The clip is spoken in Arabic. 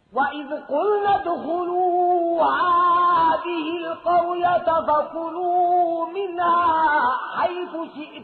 وإذ قلنا ادخلوا هذه القرية فكلوا منها حيث شئتم